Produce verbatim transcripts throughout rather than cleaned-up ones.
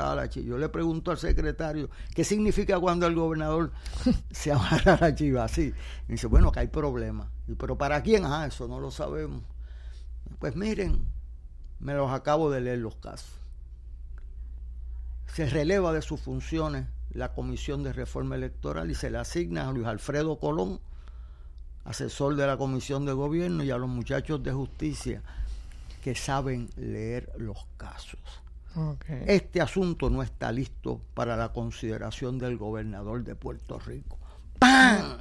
amarraba la chiva. Yo le pregunto al secretario, ¿qué significa cuando el gobernador se amarra la chiva así? Y dice, bueno, que hay problemas. Y, ¿pero para quién? Ah, eso no lo sabemos. Pues miren, me los acabo de leer los casos. Se releva de sus funciones la Comisión de Reforma Electoral y se le asigna a Luis Alfredo Colón, asesor de la Comisión de Gobierno, y a los muchachos de justicia que saben leer los casos. Okay. Este asunto no está listo para la consideración del gobernador de Puerto Rico. ¡Pam!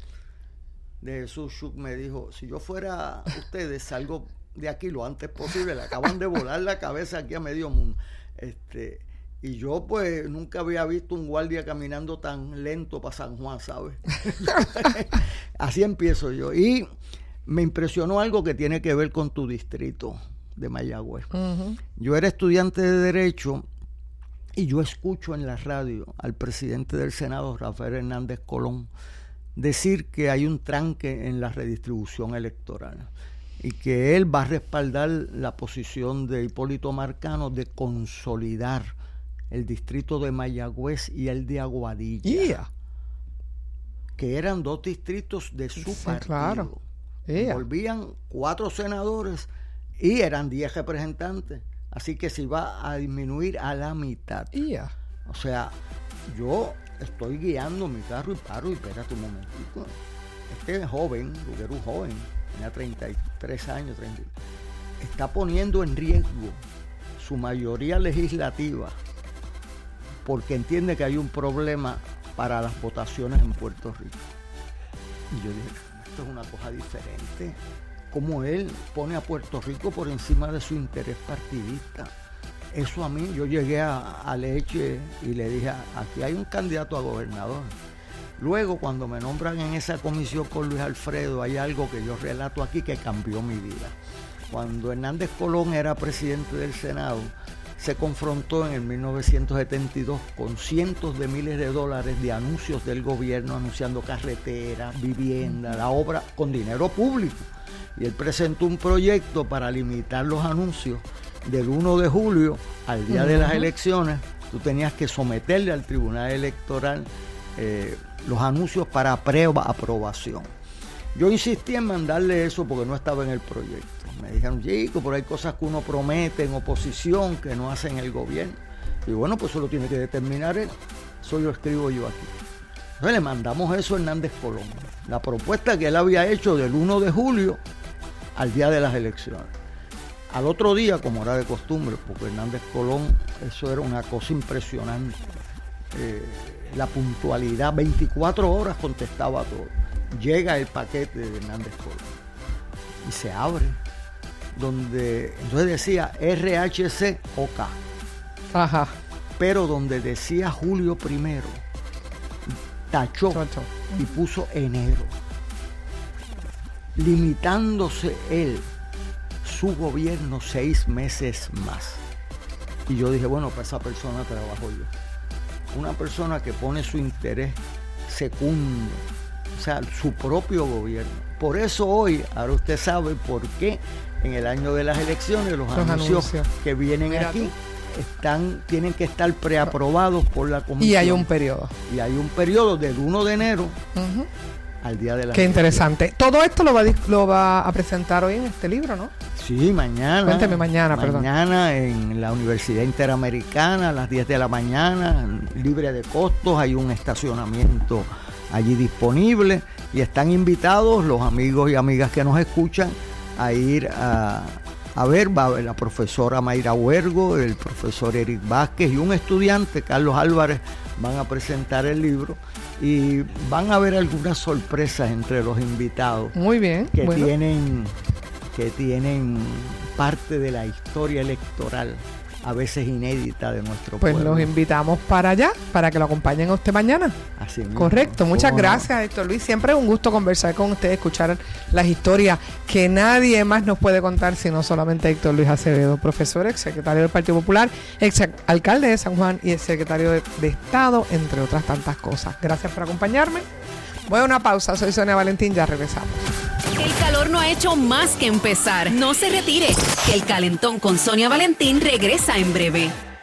De Jesús Schuch me dijo, si yo fuera ustedes, salgo de aquí lo antes posible. Le acaban de volar la cabeza aquí a medio mundo. Este, y yo pues nunca había visto un guardia caminando tan lento para San Juan, ¿sabes? Así empiezo yo. Y me impresionó algo que tiene que ver con tu distrito de Mayagüez. Uh-huh. Yo era estudiante de Derecho y yo escucho en la radio al presidente del Senado, Rafael Hernández Colón, decir que hay un tranque en la redistribución electoral y que él va a respaldar la posición de Hipólito Marcano de consolidar el distrito de Mayagüez y el de Aguadilla, yeah. que eran dos distritos de su sí, partido. Claro. Yeah. Volvían cuatro senadores y eran diez representantes, así que se iba a disminuir a la mitad. Yeah. O sea, yo estoy guiando mi carro y paro y espérate un momentito. Este joven, porque era un joven, tenía treinta y tres años, treinta, está poniendo en riesgo su mayoría legislativa porque entiende que hay un problema para las votaciones en Puerto Rico. Y yo dije, esto es una cosa diferente. Como él pone a Puerto Rico por encima de su interés partidista. Eso a mí, yo llegué a, a Leche y le dije, aquí hay un candidato a gobernador. Luego, cuando me nombran en esa comisión con Luis Alfredo, hay algo que yo relato aquí que cambió mi vida. Cuando Hernández Colón era presidente del Senado, se confrontó en el mil novecientos setenta y dos con cientos de miles de dólares de anuncios del gobierno, anunciando carreteras, vivienda, la obra con dinero público. Y él presentó un proyecto para limitar los anuncios. Del uno de julio al día uh-huh. de las elecciones, tú tenías que someterle al Tribunal Electoral eh, los anuncios para prueba, aprobación. Yo insistí en mandarle eso porque no estaba en el proyecto. Me dijeron, chico, pero hay cosas que uno promete en oposición que no hacen el gobierno. Y bueno, pues eso lo tiene que determinar él. Eso lo escribo yo aquí. Entonces le mandamos eso a Hernández Colón. La propuesta que él había hecho del uno de julio al día de las elecciones. Al otro día, como era de costumbre, porque Hernández Colón, eso era una cosa impresionante. Eh, la puntualidad, veinticuatro horas contestaba todo. Llega el paquete de Hernández Colón y se abre, donde entonces decía R H C O K. Ajá. Pero donde decía julio primero, tachó y puso enero, limitándose él su gobierno seis meses más. Y yo dije, bueno, para esa persona trabajo yo. Una persona que pone su interés segundo, o sea, su propio gobierno. Por eso hoy, ahora usted sabe por qué en el año de las elecciones los, los anuncios, anuncios que vienen Mira aquí tú. están tienen que estar preaprobados por la comisión. Y hay un periodo. Y hay un periodo del uno de enero uh-huh. al día de la Qué interesante. Todo esto lo va, a, lo va a presentar hoy en este libro, ¿no? Sí, mañana. Cuénteme mañana, mañana perdón. Mañana en la Universidad Interamericana a las diez de la mañana, libre de costos, hay un estacionamiento allí disponible y están invitados los amigos y amigas que nos escuchan a ir a, a ver, va a ver la profesora Mayra Huergo, el profesor Eric Vázquez y un estudiante, Carlos Álvarez, van a presentar el libro y van a ver algunas sorpresas entre los invitados. Muy bien. Que bueno. tienen que tienen parte de la historia electoral, a veces inédita, de nuestro pues pueblo. Pues los invitamos para allá, para que lo acompañen a usted mañana. Así mismo. Correcto, muchas no? gracias, Héctor Luis. Siempre es un gusto conversar con usted, escuchar las historias que nadie más nos puede contar, sino solamente Héctor Luis Acevedo, profesor, ex secretario del Partido Popular, ex alcalde de San Juan y ex secretario de, de Estado, entre otras tantas cosas. Gracias por acompañarme. Voy a una pausa, soy Sonia Valentín, ya regresamos. El calor no ha hecho más que empezar. No se retire, que el calentón con Sonia Valentín regresa en breve.